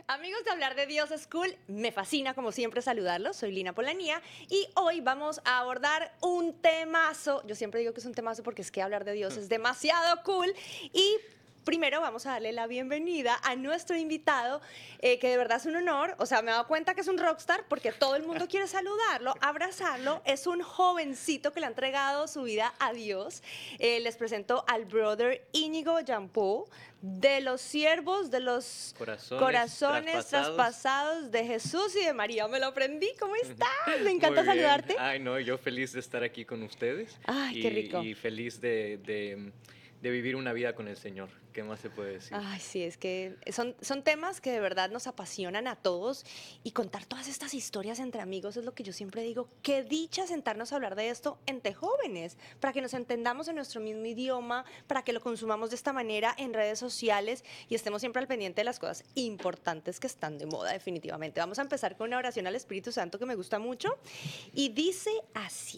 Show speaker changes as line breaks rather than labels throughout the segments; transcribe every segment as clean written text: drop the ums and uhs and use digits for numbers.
Amigos de Hablar de Dios School, me fascina como siempre saludarlos, soy Lina Polanía y hoy vamos a abordar un temazo, yo siempre digo que es un temazo porque es que hablar de Dios es demasiado cool y primero vamos a darle la bienvenida a nuestro invitado, que de verdad es un honor, o sea, me he dado cuenta que es un rockstar porque todo el mundo quiere saludarlo, abrazarlo, es un jovencito que le ha entregado su vida a Dios. Les presento al brother Íñigo Yampú, de los siervos, de los
Corazones
corazones
traspasados.
traspasados de Jesús y de María. Me lo aprendí, ¿cómo estás? Me
Muy
encanta
bien.
saludarte.
Ay, no, yo feliz de estar aquí con ustedes
Ay, qué rico.
y feliz de vivir una vida con el Señor. ¿Qué más se puede decir?
Ay, sí, es que son temas que de verdad nos apasionan a todos y contar todas estas historias entre amigos es lo que yo siempre digo, qué dicha sentarnos a hablar de esto entre jóvenes, para que nos entendamos en nuestro mismo idioma, para que lo consumamos de esta manera en redes sociales y estemos siempre al pendiente de las cosas importantes que están de moda definitivamente. Vamos a empezar con una oración al Espíritu Santo que me gusta mucho y dice así.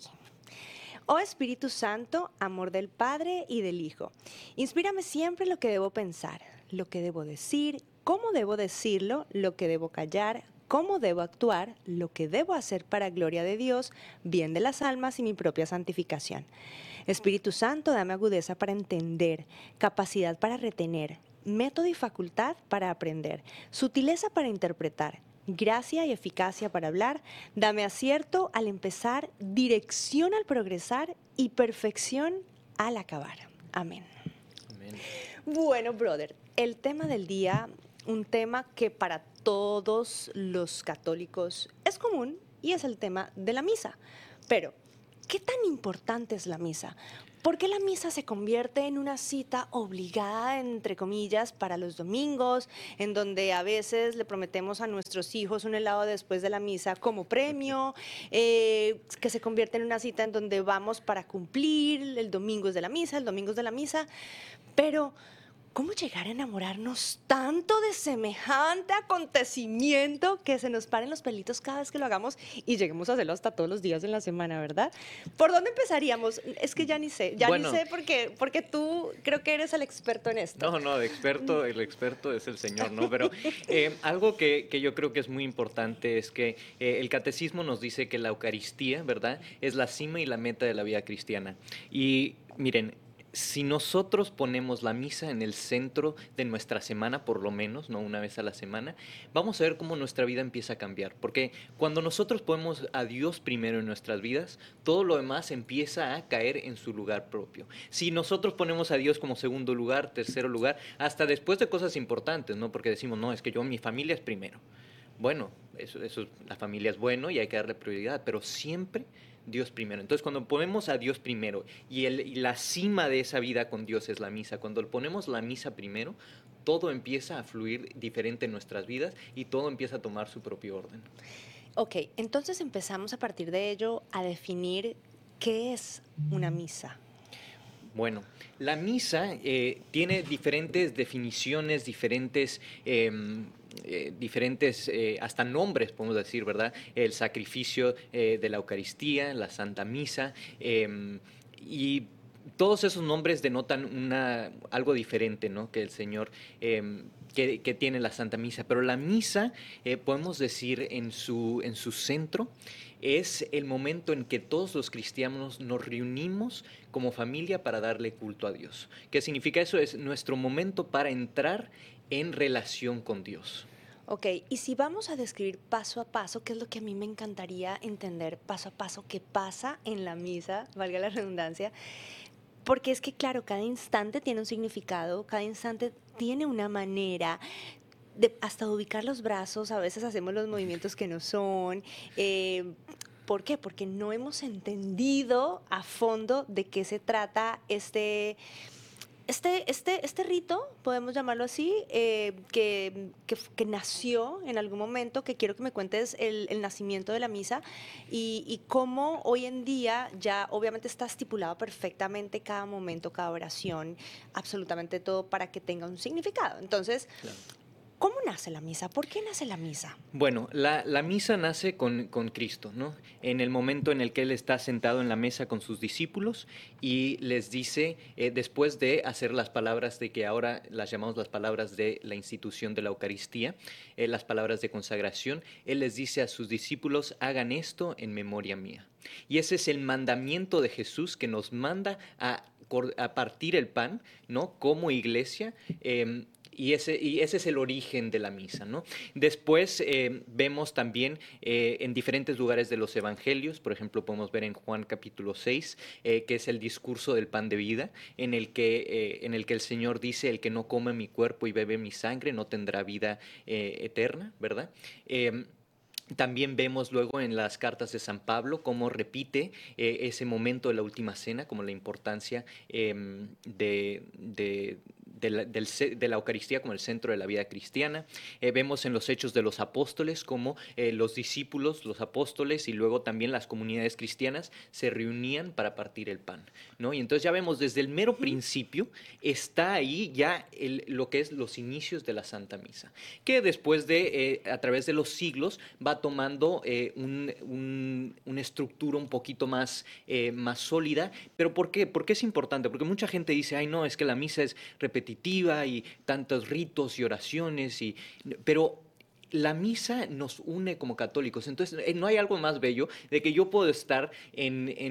Oh Espíritu Santo, amor del Padre y del Hijo, inspírame siempre lo que debo pensar, lo que debo decir, cómo debo decirlo, lo que debo callar, cómo debo actuar, lo que debo hacer para gloria de Dios, bien de las almas y mi propia santificación. Espíritu Santo, dame agudeza para entender, capacidad para retener, método y facultad para aprender, sutileza para interpretar, gracia y eficacia para hablar, dame acierto al empezar, dirección al progresar y perfección al acabar. Amén.
Amén.
Bueno, brother, el tema del día, un tema que para todos los católicos es común y es el tema de la misa. Pero, ¿qué tan importante es la misa? ¿Por qué la misa se convierte en una cita obligada, entre comillas, para los domingos, en donde a veces le prometemos a nuestros hijos un helado después de la misa como premio, que se convierte en una cita en donde vamos para cumplir, el domingo es de la misa, el domingo es de la misa, pero ¿cómo llegar a enamorarnos tanto de semejante acontecimiento que se nos paren los pelitos cada vez que lo hagamos y lleguemos a hacerlo hasta todos los días en la semana, ¿verdad? ¿Por dónde empezaríamos? Es que ya ni
Bueno,
sé porque tú creo que eres el experto en esto.
no, el experto es el Señor, ¿no? Pero algo que yo creo que es muy importante es que el catecismo nos dice que la Eucaristía, ¿verdad? Es la cima y la meta de la vida cristiana. Y miren, si nosotros ponemos la misa en el centro de nuestra semana, por lo menos, no una vez a la semana, vamos a ver cómo nuestra vida empieza a cambiar. Porque cuando nosotros ponemos a Dios primero en nuestras vidas, todo lo demás empieza a caer en su lugar propio. Si nosotros ponemos a Dios como segundo lugar, tercero lugar, hasta después de cosas importantes, ¿no? Porque decimos, no, es que mi familia es primero. Bueno, la familia es bueno y hay que darle prioridad, pero siempre Dios primero. Entonces, cuando ponemos a Dios primero y la cima de esa vida con Dios es la misa, cuando ponemos la misa primero, todo empieza a fluir diferente en nuestras vidas y todo empieza a tomar su propio orden.
Ok, entonces empezamos a partir de ello a definir qué es una misa.
Bueno, la misa tiene diferentes definiciones, diferentes hasta nombres, podemos decir, ¿verdad? El sacrificio de la Eucaristía, la Santa Misa, y todos esos nombres denotan algo diferente, ¿no? Que el Señor, que tiene la Santa Misa. Pero la misa, podemos decir, en su centro, es el momento en que todos los cristianos nos reunimos como familia para darle culto a Dios. ¿Qué significa eso? Es nuestro momento para entrar en relación con Dios.
Ok, y si vamos a describir paso a paso, qué es lo que a mí me encantaría entender paso a paso qué pasa en la misa, valga la redundancia, porque es que claro, cada instante tiene un significado, cada instante tiene una manera, hasta ubicar los brazos, a veces hacemos los movimientos que no son. ¿Por qué? Porque no hemos entendido a fondo de qué se trata este rito, podemos llamarlo así, que nació en algún momento, que quiero que me cuentes el nacimiento de la misa y cómo hoy en día ya obviamente está estipulado perfectamente cada momento, cada oración, absolutamente todo para que tenga un significado. Entonces,
Claro.
¿Cómo nace la misa? ¿Por qué nace la misa?
Bueno, la misa nace con Cristo, ¿no? En el momento en el que Él está sentado en la mesa con sus discípulos y les dice, después de hacer las palabras de que ahora las llamamos las palabras de la institución de la Eucaristía, las palabras de consagración, Él les dice a sus discípulos, hagan esto en memoria mía. Y ese es el mandamiento de Jesús que nos manda a partir el pan, ¿no? Como iglesia. Y ese es el origen de la misa, ¿no? Después vemos también en diferentes lugares de los evangelios, por ejemplo, podemos ver en Juan capítulo 6, que es el discurso del pan de vida, en el que el Señor dice, el que no come mi cuerpo y bebe mi sangre no tendrá vida eterna, ¿verdad? También vemos luego en las cartas de San Pablo cómo repite ese momento de la última cena, como la importancia de la Eucaristía como el centro de la vida cristiana. Vemos en los Hechos de los Apóstoles cómo los discípulos, los apóstoles y luego también las comunidades cristianas se reunían para partir el pan, ¿no? Y entonces ya vemos desde el mero principio está ahí ya lo que es los inicios de la Santa Misa, que después a través de los siglos va tomando una estructura un poquito más sólida. ¿Pero por qué? ¿Por qué es importante? Porque mucha gente dice, ay no, es que la misa es repetitiva y tantos ritos y oraciones, pero la misa nos une como católicos. Entonces, no hay algo más bello de que yo puedo estar en